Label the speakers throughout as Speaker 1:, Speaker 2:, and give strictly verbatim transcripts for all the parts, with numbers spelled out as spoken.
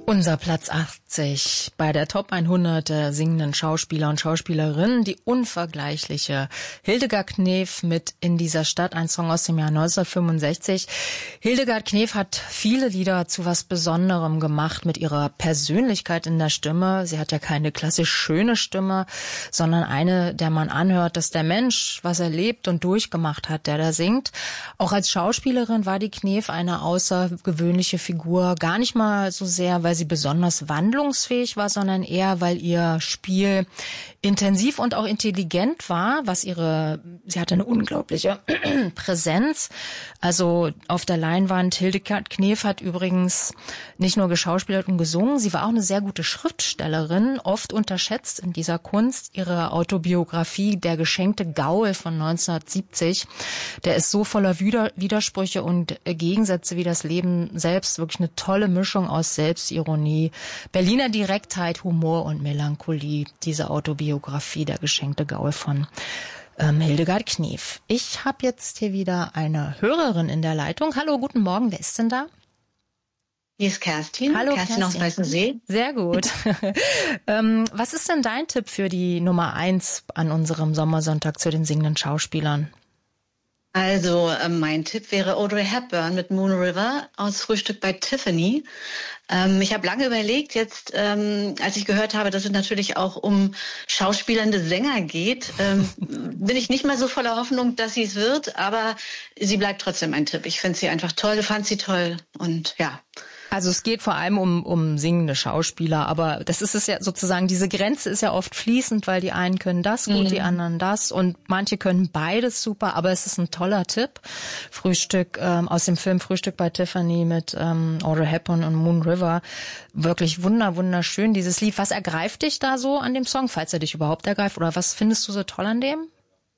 Speaker 1: Unser Platz achtzig bei der Top hundert der singenden Schauspieler und Schauspielerinnen, die unvergleichliche Hildegard Knef mit In dieser Stadt, ein Song aus dem Jahr neunzehnhundertfünfundsechzig. Hildegard Knef hat viele Lieder zu was Besonderem gemacht mit ihrer Persönlichkeit in der Stimme. Sie hat ja keine klassisch schöne Stimme, sondern eine, der man anhört, dass der Mensch, was er lebt und durchgemacht hat, der da singt. Auch als Schauspielerin war die Knef eine außergewöhnliche Figur, gar nicht mal so sehr, weil sie besonders wandlungsfähig war, sondern eher, weil ihr Spiel intensiv und auch intelligent war, was ihre, sie hatte eine unglaubliche Präsenz. Also auf der Leinwand, Hildegard Knef hat übrigens nicht nur geschauspielert und gesungen, sie war auch eine sehr gute Schriftstellerin, oft unterschätzt in dieser Kunst. Ihre Autobiografie Der geschenkte Gaul von neunzehnhundertsiebzig, der ist so voller Widersprüche und Gegensätze wie das Leben selbst, wirklich eine tolle Mischung aus Selbstironie, Berliner Direktheit, Humor und Melancholie, diese Autobiografie Der geschenkte Gaul von ähm, Hildegard Knef. Ich habe jetzt hier wieder eine Hörerin in der Leitung. Hallo, guten Morgen, wer ist denn da?
Speaker 2: Hier ist Kerstin.
Speaker 1: Hallo,
Speaker 2: Kerstin, Kerstin. aus Weißensee.
Speaker 1: Sehr gut. ähm, was ist denn dein Tipp für die Nummer eins an unserem Sommersonntag zu den singenden Schauspielern?
Speaker 2: Also äh, mein Tipp wäre Audrey Hepburn mit Moon River aus Frühstück bei Tiffany. Ähm, ich habe lange überlegt, jetzt ähm, als ich gehört habe, dass es natürlich auch um schauspielende Sänger geht, ähm, bin ich nicht mehr so voller Hoffnung, dass sie es wird, aber sie bleibt trotzdem ein Tipp. Ich finde sie einfach toll, fand sie toll und ja.
Speaker 1: Also es geht vor allem um, um singende Schauspieler, aber das ist es ja sozusagen, diese Grenze ist ja oft fließend, weil die einen können das gut, mhm. die anderen das und manche können beides super, aber es ist ein toller Tipp. Frühstück ähm, aus dem Film Frühstück bei Tiffany mit ähm, Audrey Hepburn und Moon River. Wirklich wunder, wunderschön, dieses Lied. Was ergreift dich da so an dem Song, falls er dich überhaupt ergreift, oder was findest du so toll an dem?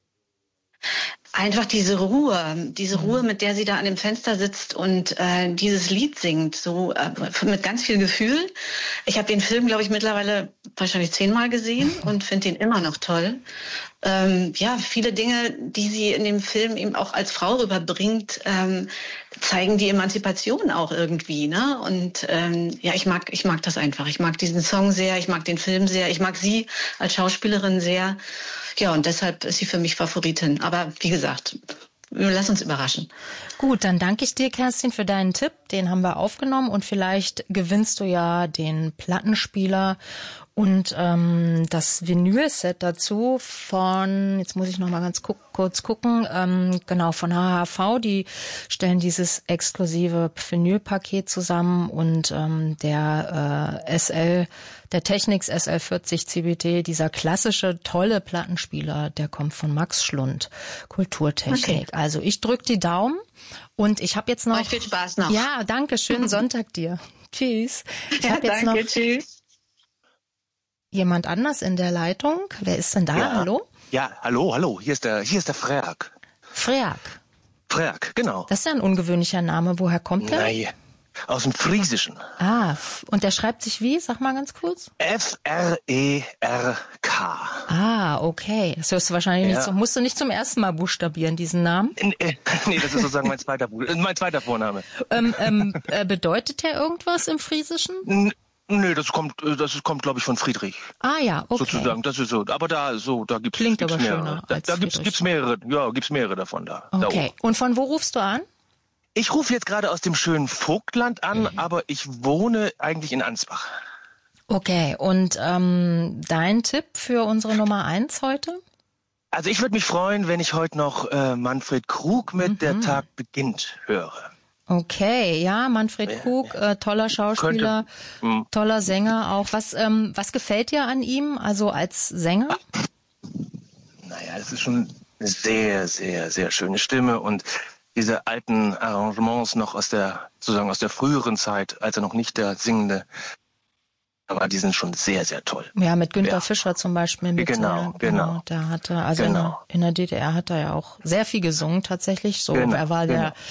Speaker 2: Einfach diese Ruhe, diese Ruhe, mit der sie da an dem Fenster sitzt und äh, dieses Lied singt, so äh, mit ganz viel Gefühl. Ich habe den Film, glaube ich, mittlerweile wahrscheinlich zehnmal gesehen und finde ihn immer noch toll. Ähm, ja, viele Dinge, die sie in dem Film eben auch als Frau rüberbringt, ähm, zeigen die Emanzipation auch irgendwie, ne? Und ähm, ja, ich mag, ich mag das einfach. Ich mag diesen Song sehr, ich mag den Film sehr, ich mag sie als Schauspielerin sehr. Ja, und deshalb ist sie für mich Favoritin. Aber wie gesagt, lass uns überraschen.
Speaker 1: Gut, dann danke ich dir, Kerstin, für deinen Tipp. Den haben wir aufgenommen und vielleicht gewinnst du ja den Plattenspieler und ähm, das Vinyl-Set dazu von, jetzt muss ich noch mal ganz gu- kurz gucken, ähm, genau, von H H V, die stellen dieses exklusive Vinyl-Paket zusammen und ähm, der äh, S L, der Technics S L vierzig C B T, dieser klassische, tolle Plattenspieler, der kommt von Max Schlund, Kulturtechnik. Okay. Also ich drück die Daumen und ich habe jetzt noch...
Speaker 2: Euch viel Spaß noch.
Speaker 1: Ja, danke, schönen Sonntag dir. Tschüss. Ich
Speaker 2: ja,
Speaker 1: habe jetzt
Speaker 2: danke,
Speaker 1: noch
Speaker 2: tschüss.
Speaker 1: Jemand anders in der Leitung. Wer ist denn da?
Speaker 3: Ja.
Speaker 1: Hallo?
Speaker 3: Ja, hallo, hallo. Hier ist der, hier ist der Freak.
Speaker 1: Freak.
Speaker 3: Freak, genau.
Speaker 1: Das ist ja ein ungewöhnlicher Name. Woher kommt der?
Speaker 3: Nein, aus dem Friesischen.
Speaker 1: Ah, und der schreibt sich wie? Sag mal ganz kurz.
Speaker 3: F R E R K.
Speaker 1: Ah, okay. Das hörst du wahrscheinlich
Speaker 3: ja.
Speaker 1: nicht so. Musst du nicht zum ersten Mal buchstabieren, diesen Namen?
Speaker 3: Nee, nee das ist sozusagen mein zweiter, mein zweiter Vorname.
Speaker 1: Ähm, ähm, äh, bedeutet der irgendwas im Friesischen?
Speaker 3: N- Nee, das kommt, das kommt, glaube ich, von Friedrich.
Speaker 1: Ah ja, okay.
Speaker 3: Sozusagen, das ist so. Aber da, so, da gibt's,
Speaker 1: Klingt
Speaker 3: gibt's
Speaker 1: aber
Speaker 3: mehrere.
Speaker 1: schöner
Speaker 3: Da,
Speaker 1: als
Speaker 3: da gibt's,
Speaker 1: Friedrich.
Speaker 3: gibt's mehrere, ja, gibt's mehrere davon da.
Speaker 1: Okay.
Speaker 3: Da
Speaker 1: Und von wo rufst du an?
Speaker 3: ich rufe jetzt gerade aus dem schönen Vogtland an, mhm. aber ich wohne eigentlich in Ansbach.
Speaker 1: Okay. Und ähm, dein Tipp für unsere Nummer eins heute?
Speaker 3: Also ich würde mich freuen, wenn ich heute noch äh, Manfred Krug mit mhm. Der Tag beginnt höre.
Speaker 1: Okay, ja, Manfred ja, Krug,
Speaker 3: ja.
Speaker 1: Äh, toller Schauspieler, hm. toller Sänger auch. Was ähm, was gefällt dir an ihm, also als Sänger?
Speaker 3: Ah. Naja, es ist schon eine sehr, sehr, sehr schöne Stimme und diese alten Arrangements noch aus der, sozusagen aus der früheren Zeit, als er noch nicht der Singende aber die sind schon sehr, sehr toll.
Speaker 1: Ja, mit Günter
Speaker 3: ja.
Speaker 1: Fischer zum Beispiel. Mit
Speaker 3: genau,
Speaker 1: der,
Speaker 3: genau,
Speaker 1: genau. Der hatte, also
Speaker 3: genau.
Speaker 1: in, der, in der D D R hat er ja auch sehr viel gesungen tatsächlich. So,
Speaker 3: genau,
Speaker 1: er war
Speaker 3: genau.
Speaker 1: der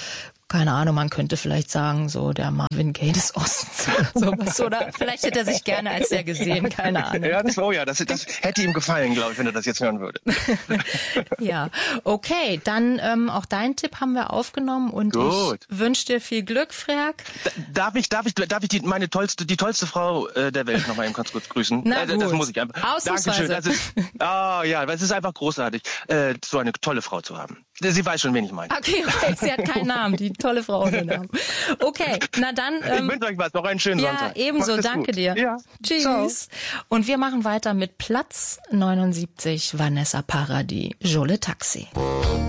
Speaker 1: keine Ahnung, man könnte vielleicht sagen, so der Marvin Gaye des Ostens oder sowas. Oder vielleicht hätte er sich gerne als der gesehen, keine Ahnung.
Speaker 3: Ja, das, oh ja, das, das hätte ihm gefallen, glaube ich, wenn er das jetzt hören würde.
Speaker 1: Ja, okay, dann ähm, auch deinen Tipp haben wir aufgenommen und Gut. ich wünsche dir viel Glück, Freak.
Speaker 3: Darf ich, darf ich, darf ich die, meine tollste, die tollste Frau äh, der Welt noch mal eben ganz kurz grüßen?
Speaker 1: Na gut.
Speaker 3: Das muss ich einfach.
Speaker 1: Ausnahmsweise.
Speaker 3: Dankeschön. Das ist, oh, ja, es ist einfach großartig, äh, so eine tolle Frau zu haben. Sie weiß schon, wen ich meine.
Speaker 1: Okay, okay, sie hat keinen Namen, die tolle Frau ohne Namen. Okay, na dann. Ähm,
Speaker 3: ich wünsche euch was, noch einen schönen
Speaker 1: ja,
Speaker 3: Sonntag.
Speaker 1: Ja, ebenso, danke gut. dir.
Speaker 3: Ja.
Speaker 1: Tschüss. Ciao. Und wir machen weiter mit Platz neunundsiebzig, Vanessa Paradis, Jole Taxi.